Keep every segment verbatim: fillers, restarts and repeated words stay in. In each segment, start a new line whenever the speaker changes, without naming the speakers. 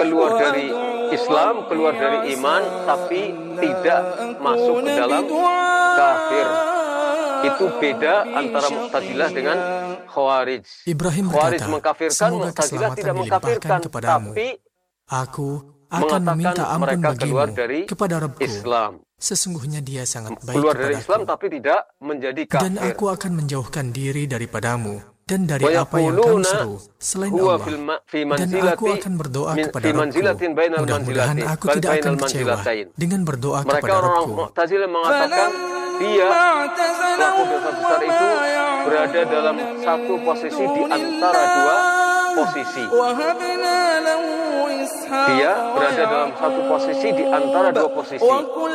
keluar dari Islam, keluar dari iman, tapi tidak masuk ke dalam kafir. Itu beda antara Mu'tazilah dengan Khawarij.
Ibrahim
Khawarij
berkata,
mengkafirkan,
semoga
Mu'tazilah
keselamatan
tidak mengkafirkan,
dilimpahkan kepadamu.
tapi
Aku akan meminta ampun
mereka
bagimu
keluar dari
kepada Rabbku.
Islam.
Sesungguhnya dia sangat baik
Keluar dari
kepadaku.
Islam tapi tidak menjadi kafir.
Dan aku akan menjauhkan diri daripadamu dan dari
Wa
apa yang kamu
yaquluna
seru selain
huwa
Allah.
fil ma- fi
Dan
manzilati
aku akan berdoa
min-
kepada
fi
Rabbku.
manzilatin bainal
Mudah-mudahan
manzilati,
aku
bal
tidak akan
bainal
kecewa
manzilatain.
dengan berdoa
Mereka
kepada
orang
Rabbku.
Mu'tazilah mengatakan dia pelaku dosa besar itu berada dalam satu posisi di antara dua posisi. Dia berada dalam satu posisi di antara dua posisi.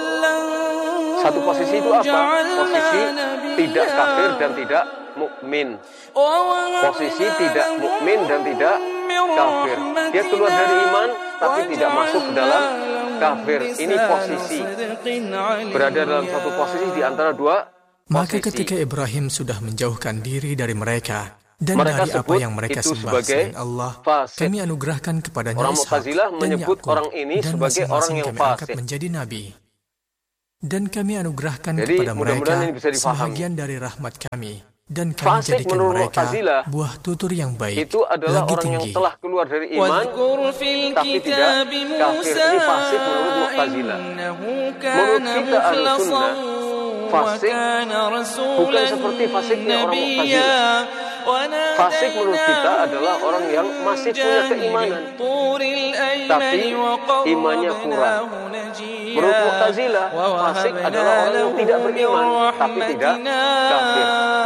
Satu posisi itu apa? Posisi tidak kafir dan tidak mukmin. Posisi tidak mukmin dan tidak kafir. Dia keluar dari iman tapi tidak masuk ke dalam kafir. Ini posisi. Berada dalam satu posisi di antara dua posisi.
Maka ketika Ibrahim sudah menjauhkan diri dari mereka dan
Mereka
dari apa
sebut
yang mereka
itu
sembah
sebagai
selain Allah,
fasik.
kami anugerahkan kepadanya
Orang
Ishak
Mu'tazilah
dan
menyebut
Yakub,
orang ini
dan
sebagai orang
masing-masing
yang
kami angkat
fasik.
menjadi nabi. Dan kami anugerahkan
Jadi,
kepada mereka
mudah-mudahan ini bisa difahami.
sebahagian dari rahmat kami. Dan kami
Fasik
jadikan
menurut
mereka
Mu'tazilah
buah tutur yang baik,
itu adalah
lagi
orang
tinggi.
yang telah keluar dari iman tapi tidak kafir. Ini fasik menurut Mu'tazilah. Menurut kita Ahlussunnah, fasik bukan seperti fasiknya orang Mu'tazilah. Fasik menurut kita adalah orang yang masih punya keimanan tapi imannya kurang. Menurut Mu'tazilah, fasik adalah orang yang tidak beriman tapi tidak kafir.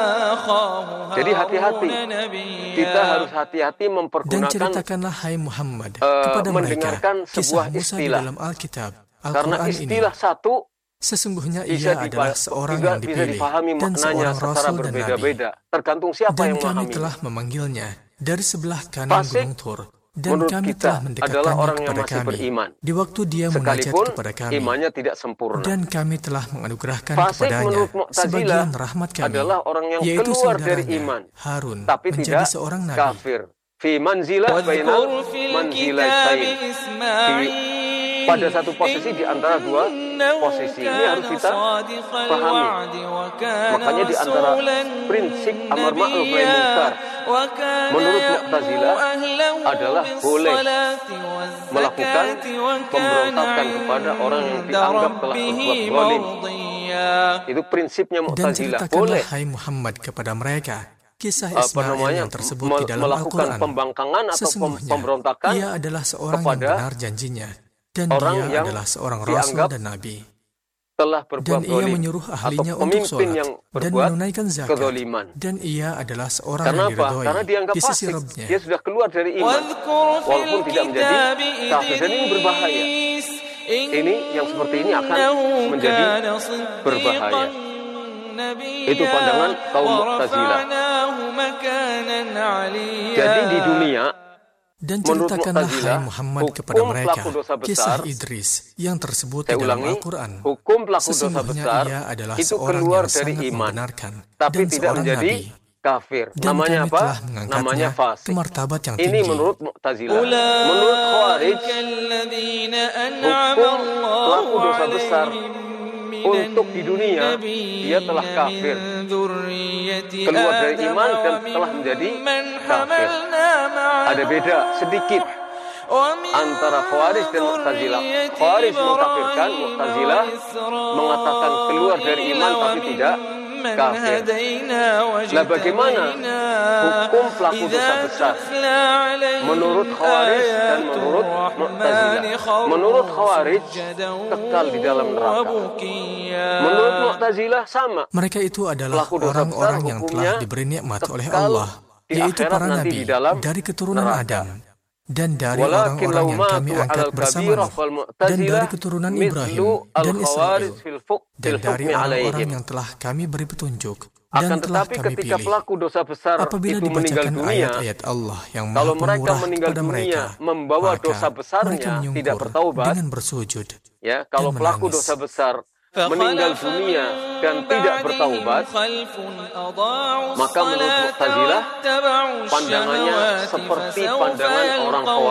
Jadi hati-hati. Kita harus hati-hati
Dan
mempergunakan
ceritakanlah hai Muhammad
uh,
kepada mereka
mendengarkan
kisah
sebuah
Musa di
istilah.
dalam Alkitab,
Karena
Al-Quran ini.
istilah satu
Sesungguhnya
bisa,
ia
dipa-
adalah seorang
juga
yang
bisa
dipilih
dipahami
dan
maknanya
seorang
secara
rasul dan nabi.
berbeda-beda. Tergantung siapa
Dan
yang
kami
memahami.
telah memanggilnya dari sebelah kanan
Fasik
Gunung Tur. Dan
menurut
kami
kita
telah
adalah
mendekatkannya
orang yang
kepada
masih
kami
beriman.
di waktu dia munajat
Sekalipun
kepada kami.
imannya tidak sempurna.
Dan kami telah menganugerahkan
Fasik
kepadanya
menurut Mu'tazilah
sebagian rahmat kami,
adalah orang yang
yaitu
keluar dari
saudaranya,
iman
Harun,
tapi
menjadi
tidak
seorang nabi.
kafir. Fi manzilah bainal manzilatain. Di pada satu posisi di antara dua posisi. Ini harus kita pahami. Makanya di antara prinsip amar ma'ruf nahi munkar menurut Mu'tazilah adalah boleh melakukan pemberontakan kepada orang yang dianggap telah berbuat zalim. Itu prinsipnya
Dan
Mu'tazilah.
ceritakanlah
Boleh
hai Muhammad kepada mereka kisah
apa
Ismail
namanya
yang tersebut
me-
di dalam
melakukan
Al-Quran.
pembangkangan atau pem-
Sesungguhnya
pemberontakan
ia adalah seorang yang
kepada
benar janjinya, dan
orang
dia
yang
adalah seorang rasul
dianggap
dan nabi.
telah berbuat
Dan ia
zalim
menyuruh
atau
ahlinya untuk
pemimpin
sholat
yang
dan
berbuat
menunaikan zakat.
kezaliman.
Dan ia adalah seorang
Karena
yang
apa?
diridhoi
Karena dianggap
di sisi
fasik.
Rabbnya.
Dia sudah keluar dari iman walaupun tidak menjadi kafir. Dan ini berbahaya. Ini yang seperti ini akan menjadi berbahaya. Itu pandangan kaum Mu'tazilah. Jadi di dunia
Dan
menurut
ceritakanlah
Mu'tazilah,
hai Muhammad
hukum
kepada mereka
pelaku dosa besar,
kisah Idris yang tersebut
saya
di dalam
ulangi,
Al-Quran.
hukum pelaku dosa
Sesungguhnya
besar
ia adalah
itu
seorang
keluar
yang
dari
sangat
iman,
membenarkan
tapi
dan
tidak
seorang
menjadi
nabi.
kafir.
Dan
Namanya
kami
apa?
telah mengangkatnya
Namanya fasik.
ke martabat yang
Ini
tinggi.
menurut Mu'tazilah. Menurut Khawarij, hukum pelaku dosa besar untuk di dunia dia telah kafir, keluar dari iman dan telah menjadi kafir. Ada beda sedikit antara Khawarij dan Mu'tazilah. Khawarij mengkafirkan, Mu'tazilah mengatakan keluar dari iman tapi tidak kafir. Nah, bagaimana hukum pelaku dosa besar menurut Khawarij dan menurut Mu'tazilah? Menurut Khawarij kekal di dalam neraka. Menurut Mu'tazilah sama.
Mereka itu adalah
Pelaku dosa besar
orang-orang yang telah
hukumnya
diberi nikmat oleh
kekal
Allah,
di
yaitu
akhirat
para
nanti
nabi
di dalam
dari keturunan
neraka.
Adam, dan dari
Walakin
orang-orang yang
law
kami
matu
angkat
alal
bersama
kabirah
Nuh,
wal
dan
Mu'tazilah
dari keturunan
mithlu
Ibrahim dan
al-Khawarij
Israel,
fil fuq-
dan
fil
dari
hukmi
orang-orang
alaihim.
yang telah kami beri petunjuk
Akan
dan telah
tetapi
kami
ketika
pilih.
pelaku dosa besar
Apabila
itu meninggal
dibacakan
dunia,
ayat-ayat Allah yang maha
kalau mereka
pemurah
meninggal
kepada
dunia
mereka,
membawa
maka
dosa besarnya,
mereka menyungkur
tidak bertaubat,
dengan bersujud.
ya, kalau
dan
pelaku
menangis.
dosa besar meninggal dunia dan tidak bertaubat, maka menurut Mu'tazilah pandangannya seperti pandangan orang Khawarij.